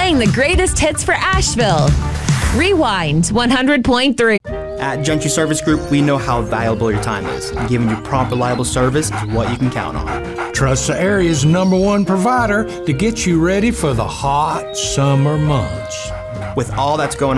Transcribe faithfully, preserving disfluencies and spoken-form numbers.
playing the greatest hits for Asheville. Rewind one hundred point three. At Gentry Service Group, we know how valuable your time is, and giving you prompt, reliable service is what you can count on. Trust the area's number one provider to get you ready for the hot summer months. With all that's going